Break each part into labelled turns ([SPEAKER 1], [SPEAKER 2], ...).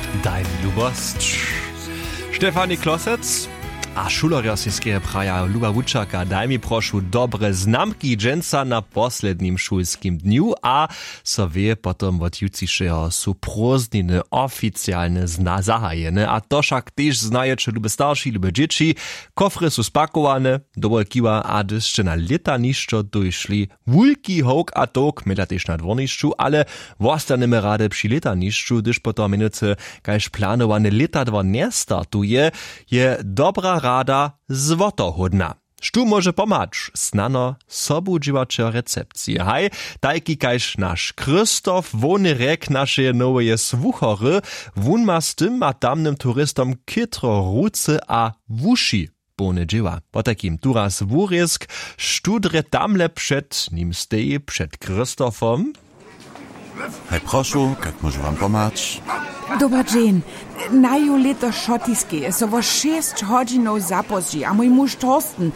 [SPEAKER 1] Daj mi lubost. Stefanie Klosec a šulerjowskie praja Luba Wučaka, daj mi prošu dobre znamki dženca na poslednim šulskim dniu a so wie potom od jucišeho su prózdniny oficjalne zahajene a to však tež znaječe lube starši, lube džiči, kofry su spakowane, dobre kiwa a dyšće na letanišćo dojšli wulki hołk a tok, mela tež na dvornišću, ale vostaneme rade przy letanišću, dyž potom minuce kajž planowane letadwo nie startuje, je dobra rada zwotohodna. Štu może pomać, snano sobudźiwacze recepcji. Haj, tajki kajż nasz Krzysztof Wonyrek nasze nowe słuchory, wun ma z tym a tamnym turystom kytro ruce a wuši bone dzieła. Po takim turas wuriesk, studre tamle przed nim stej, przed Krzysztofom.
[SPEAKER 2] Hej, prošu, jak môžu vám pomać?
[SPEAKER 3] Dobar dzień. Naju leto šotiske, so vo 6 hodzinov zapozdzi, a mój muž Torsten,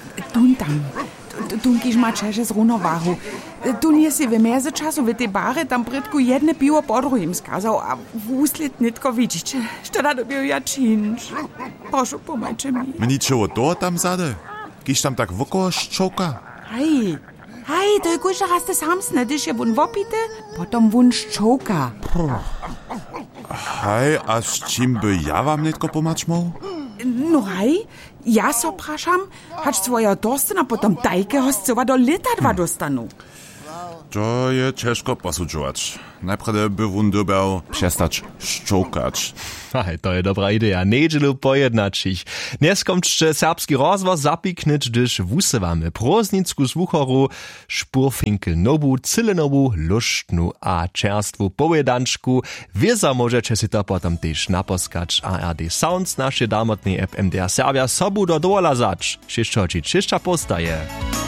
[SPEAKER 3] tunkiš ma čeže z runovahu. Tu nie si v mezečasu v tej bare tam britku jedne pivo po druhým skazal a v úsled nitko vidíte, što da dobil ja činč. Prošu, pomajče mi.
[SPEAKER 2] Meni čeho to tam zade? Kiš tam tak voko ščoka?
[SPEAKER 3] Hej, to je kuža raste samsne, když je vun vopite, potom vun ščoka.
[SPEAKER 2] Hej, a s čím by ja vám netko pomać mohol?
[SPEAKER 3] No hej, ja so prašam, hač svojho Torstena potom tajkeho scova do letadva dostanu.
[SPEAKER 2] To je ciężko posudžovač. Najprve by vun dobel przestać ščokać.
[SPEAKER 1] Aj, to je dobra idea. Nedželu pojednać ich. Neskomčće serbski rozvor zapiknąć, gdyż wusywamy prózdnicku słuchoru, szpurfinkel nobu, cylenobu, luštnu a čerstvu pojedančku. Wieza możecie si to potom też naposkać. ARD Sounds, nasze damotnej app MDR Serbia, sobu do dola zač. Šiščoči, čišča postaje.